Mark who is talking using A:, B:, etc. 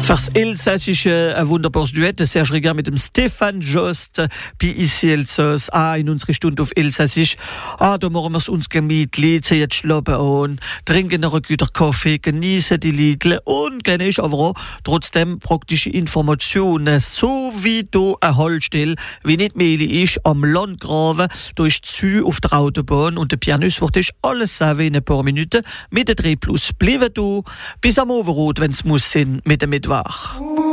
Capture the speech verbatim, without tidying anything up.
A: Fürs Elsässische ein wunderbares Duett, das Serge Regard mit dem Stefan Jost, bei ici Elsass, ah, in unserer Stunde auf Elsässisch. Ah, da machen wir es uns gemütlich, ziehen jetzt Schlappen an, trinken noch einen guten Kaffee, genießen die Liedle und genießen aber auch trotzdem praktische Informationen, so wie du eine Haltestelle, wie nicht Meli ist, am Landgraben, da ist Zü auf der Autobahn und der Pianist wird ist alles sagen in ein paar Minuten mit der drei plus. Bleiben du bis am Overrot, wenn es muss sein, mit dem Mittwoch.